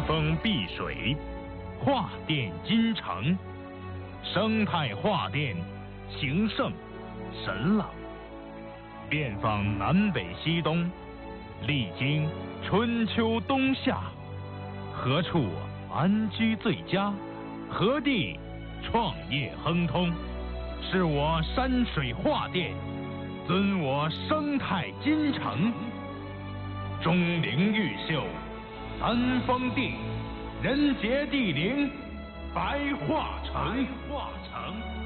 风碧水，画殿金城，生态画殿，形胜神朗。遍访南北西东，历经春秋冬夏，何处安居最佳？何地创业亨通？是我山水画殿，尊我生态金城。钟灵毓秀，三峰地，人杰地灵，白画城。